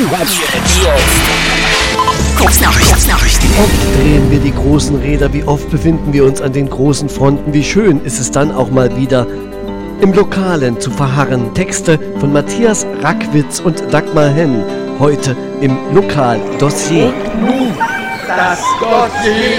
Kurznachrichten. Oft drehen wir die großen Räder, wie oft befinden wir uns an den großen Fronten, wie schön ist es dann auch mal wieder im Lokalen zu verharren. Texte von Matthias Rackwitz und Dagmar Henn, heute im Lokaldossier. Und nun das Dossier.